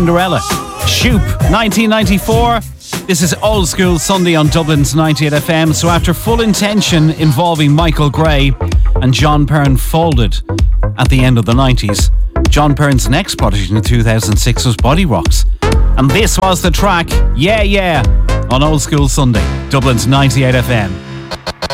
Cinderella. Shoop, 1994. This is Old School Sunday on Dublin's 98 FM. So after Full Intention involving Michael Gray and John Byrne folded at the end of the 90s, John Byrne's next project in 2006 was Body Rocks. And this was the track, Yeah Yeah, on Old School Sunday, Dublin's 98 FM.